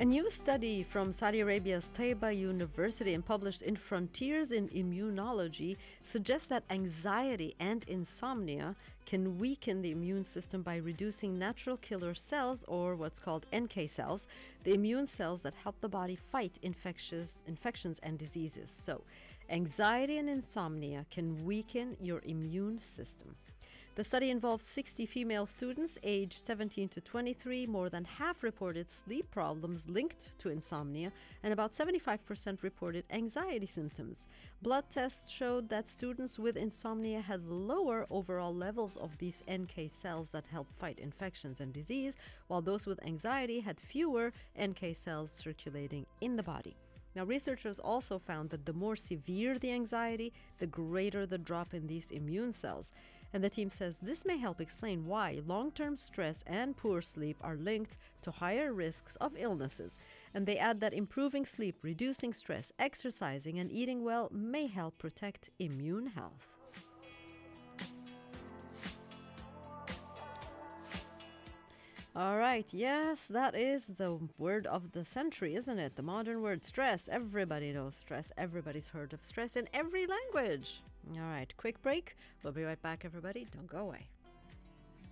A new study from Saudi Arabia's Taiba University and published in Frontiers in Immunology suggests that anxiety and insomnia can weaken the immune system by reducing natural killer cells, or what's called NK cells, the immune cells that help the body fight infections and diseases. So, anxiety and insomnia can weaken your immune system. The study involved 60 female students aged 17 to 23. More than half reported sleep problems linked to insomnia, and about 75% reported anxiety symptoms. Blood tests showed that students with insomnia had lower overall levels of these NK cells that help fight infections and disease, while those with anxiety had fewer NK cells circulating in the body. Now, researchers also found that the more severe the anxiety, the greater the drop in these immune cells. And the team says this may help explain why long-term stress and poor sleep are linked to higher risks of illnesses. And they add that improving sleep, reducing stress, exercising, and eating well may help protect immune health. All right, yes, that is the word of the century, isn't it? The modern word, stress. Everybody knows stress. Everybody's heard of stress in every language. All right, quick break. We'll be right back, everybody. Don't go away.